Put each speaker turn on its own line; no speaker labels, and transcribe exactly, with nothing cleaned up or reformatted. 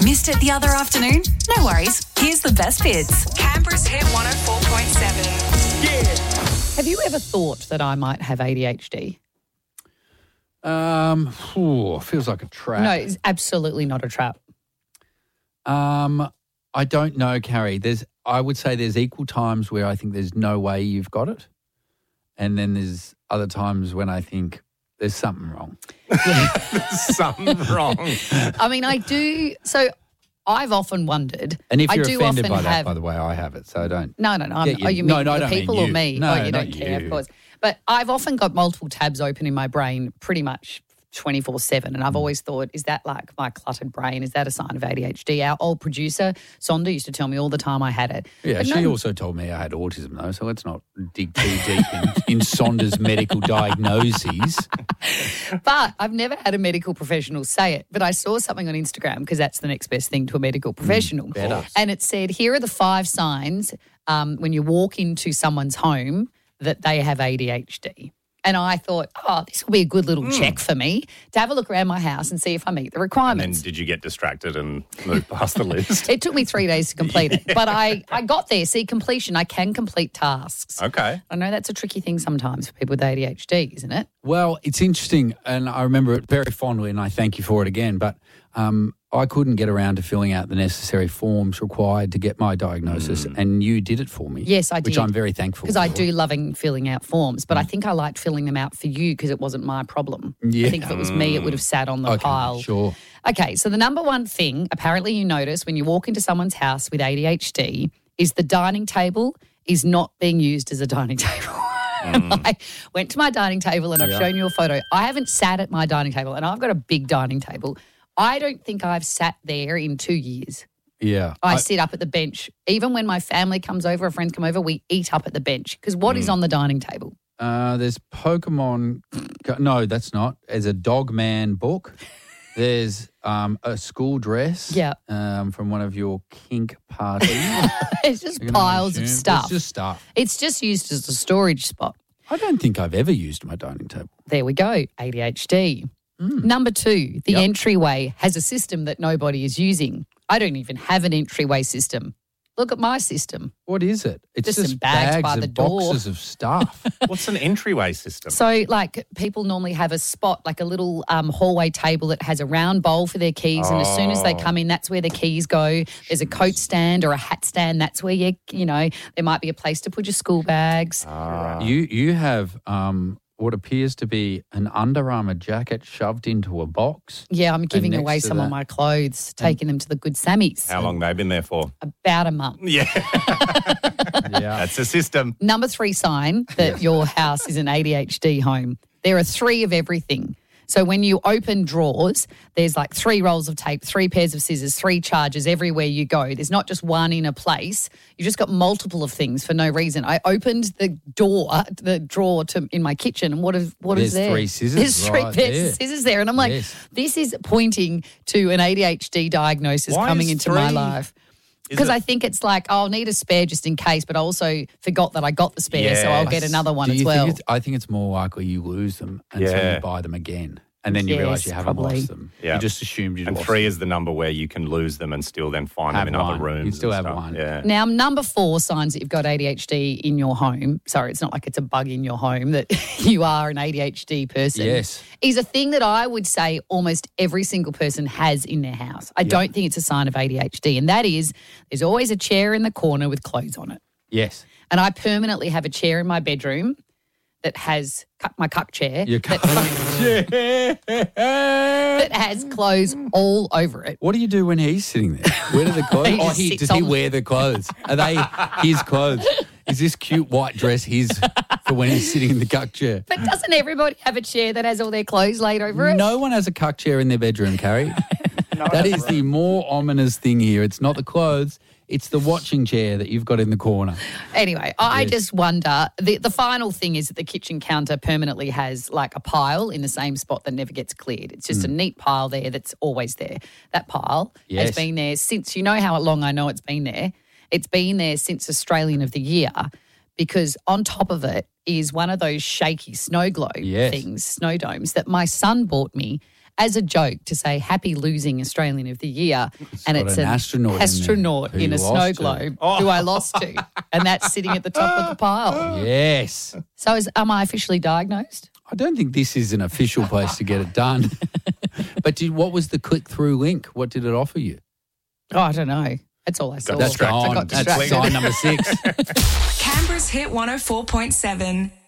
Missed it the other afternoon? No worries. Here's the best bits.
Canberra's Hit one oh four point seven.
Have you ever thought that I might have A D H D?
Um, ooh, feels like a trap.
No, it's absolutely not a trap.
Um, I don't know, Carrie. There's, I would say there's equal times where I think there's no way you've got it. And then there's other times when I think there's something wrong.
Something wrong.
I mean, I do. So I've often wondered.
And if
I
you're
do
offended
often
by that,
have,
by the way, I have it, so don't.
No, no, no. I'm,
get you-
oh, you
no,
mean
no, I
the
don't mean
people or
you.
me?
No,
oh, you
not
don't care,
you.
of course. But I've often got multiple tabs open in my brain pretty much twenty-four seven. And I've always thought, is that like my cluttered brain? Is that a sign of A D H D? Our old producer, Sonda, used to tell me all the time I had it.
Yeah,
But
she
no-
also told me I had autism, though, so let's not dig too deep in, in Sonda's medical diagnoses.
But I've never had a medical professional say it. But I saw something on Instagram because that's the next best thing to a medical professional.
better.
And it said, here are the five signs um, when you walk into someone's home that they have A D H D. And I thought, oh, this will be a good little check for me to have a look around my house and see if I meet the
And then
requirements.
did you get distracted and move past the list?
It took me three days to complete it. But I, I got there. See, completion, I can complete tasks.
Okay.
I know that's a tricky thing sometimes for people with A D H D, isn't it?
Well, it's interesting, and I remember it very fondly, and I thank you for it again, but um, I couldn't get around to filling out the necessary forms required to get my diagnosis, and you did it for me.
Yes, I
Which
did.
I'm very thankful
Because
for.
I do loving filling out forms, but I think I liked filling them out for you because it wasn't my problem.
Yeah.
I think if it was me, it would have sat on the
Okay,
pile.
sure.
Okay, so the number one thing apparently you notice when you walk into someone's house with A D H D is the dining table is not being used as a dining table. And I went to my dining table and I've
Yeah.
shown you a photo. I haven't sat at my dining table and I've got a big dining table. I don't think I've sat there in two years.
Yeah.
I, sit up at the bench. Even when my family comes over or friends come over, we eat up at the bench because what is on the dining table?
Uh, there's Pokemon. No, that's not. There's a Dogman book. There's um, a school dress.
Yeah.
Um, from one of your kink parties.
It's just
You can
piles
assume.
of stuff.
It's just stuff.
It's just used as a storage spot.
I don't think I've ever used my dining table.
There we go, A D H D. Number two, the
Yep.
entryway has a system that nobody is using. I don't even have an entryway system. Look at my system.
What is it? It's
Just
just,
some bags by
of
the door.
boxes of stuff.
What's an entryway system?
So, like, people normally have a spot, like a little um, hallway table that has a round bowl for their keys, and as soon as they come in, that's where the keys go. There's a coat stand or a hat stand. That's where you, you know, there might be a place to put your school bags.
You you have um, what appears to be an Under Armour jacket shoved into a box.
Yeah, I'm giving
next
away
to
some of
that-
my clothes, taking them to the Good Sammys.
How long they been there for?
About a month.
Yeah,
Yeah.
that's a system.
Number three sign that your house is an A D H D home. There are three of everything. So when you open drawers, there's like three rolls of tape, three pairs of scissors, three chargers everywhere you go. There's not just one in a place. You just got multiple of things for no reason. I opened the door, the drawer to in my kitchen, and what is what is
There's
there?
three scissors
There's three
right
pairs
there.
of scissors there, and I'm like,
Yes.
this is pointing to an A D H D diagnosis
Why
coming
is
into my
three?
life.
Is
Because
it-
I think it's like, oh, I'll need a spare just in case, but I also forgot that I got the spare, so I'll get
Yes.
another one
Do
as
you
well.
think it's, I think it's more likely you lose them and so
Yeah.
you buy them again. And then you
Yes,
realise you haven't
probably.
lost them.
Yeah.
You just assumed you'd
And
lost
three
them.
is the number where you can lose them and still then find
Have
them in
one.
other rooms.
You still
and
have
stuff.
one.
Yeah.
Now, number four signs that you've got A D H D in your home, sorry, it's not like it's a bug in your home, that you are an A D H D person,
Yes.
is a thing that I would say almost every single person has in their house. I don't think it's a sign of A D H D, and that is there's always a chair in the corner with clothes on it.
Yes.
And I permanently have a chair in my bedroom that has my cuck chair
You
that,
can't.
that has clothes all over it.
What do you do when he's sitting there? Where do the clothes?
He
oh,
just
he,
sits
does he
on-
wear the clothes? Are they his clothes? Is this cute white dress his for when he's sitting in the cuck chair?
But doesn't everybody have a chair that has all their clothes laid over it?
No one has a cuck chair in their bedroom, Carrie. That is the more ominous thing here. It's not the clothes. It's the watching chair that you've got in the corner.
Anyway, I
Yes.
just wonder. The, the final thing is that the kitchen counter permanently has like a pile in the same spot that never gets cleared. It's just a neat pile there that's always there. That pile
Yes.
has been there since, you know how long I know it's been there? It's been there since Australian of the Year because on top of it is one of those shaky snow globe
Yes.
things, snow domes, that my son bought me as a joke to say happy losing Australian of the year. and
got
it's
an astronaut in there
astronaut
who
in,
you
a snow
lost to.
globe who I lost to. And that's sitting at the top of the pile.
Yes.
So is, am I officially diagnosed?
I don't think this is an official place to get it done. But did, what was the click-through link? What did it offer you?
Oh, I don't know. That's all I saw.
That's
I
gone.
got
That's
distracted.
sign number six.
Canberra's Hit one oh four point seven.